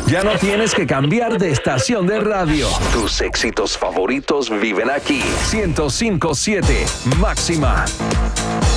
Ya no tienes que cambiar de estación de radio. Tus éxitos favoritos viven aquí. 105.7 Máxima.